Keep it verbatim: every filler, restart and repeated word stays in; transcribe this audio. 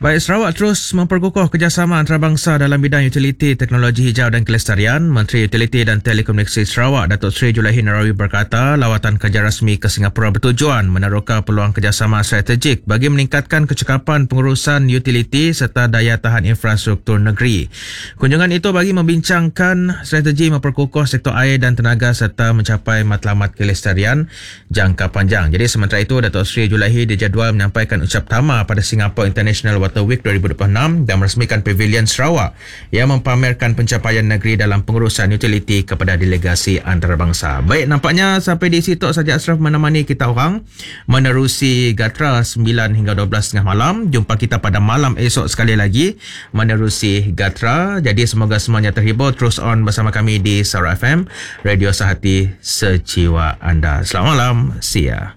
Baik, Sarawak terus memperkukuh kerjasama antarabangsa dalam bidang utiliti, teknologi hijau dan kelestarian. Menteri Utiliti dan Telekomunikasi Sarawak, Datuk Seri Julaiha Narawi berkata, lawatan kerja rasmi ke Singapura bertujuan meneroka peluang kerjasama strategik bagi meningkatkan kecekapan pengurusan utiliti serta daya tahan infrastruktur negeri. Kunjungan itu bagi membincangkan strategi memperkukuh sektor air dan tenaga serta mencapai matlamat kelestarian jangka panjang. Jadi sementara itu, Datuk Seri Julaiha dijadual menyampaikan ucap tama pada Singapore International Water Week dua ribu dua puluh enam dan meresmikan Pavilion Sarawak yang mempamerkan pencapaian negeri dalam pengurusan utiliti kepada delegasi antarabangsa. Baik, nampaknya sampai di situ saja Ashraf menemani kita orang menerusi Gatra sembilan hingga dua belas tengah malam. Jumpa kita pada malam esok sekali lagi menerusi Gatra. Jadi semoga semuanya terhibur. Terus on bersama kami di Sarawak F M, Radio Sehati Sejiwa Anda. Selamat malam. See ya.